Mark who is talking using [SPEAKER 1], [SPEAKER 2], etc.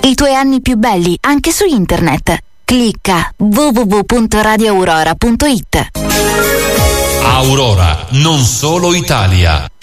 [SPEAKER 1] i tuoi anni più belli anche su internet. Clicca www.radioaurora.it.
[SPEAKER 2] Aurora, non solo Italia.